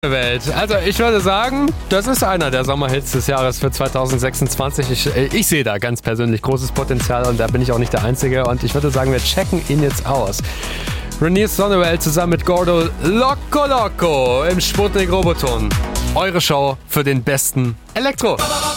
Welt. Also ich würde sagen, das ist einer der Sommerhits des Jahres für 2026. Ich sehe da ganz persönlich großes Potenzial und da bin ich auch nicht der Einzige. Und ich würde sagen, wir checken ihn jetzt aus. René Sonnewell zusammen mit Gordo Loco Loco im Sputnik Roboton. Eure Show für den besten Elektro.